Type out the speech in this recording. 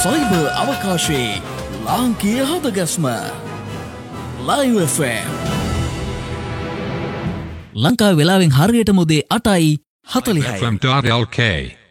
Cyber අවකාශයේ ලාංකීය හදගස්ම Live FM ලංකාවේ වෙලාවෙන් හරියටම උදේ 8:46. FM.lk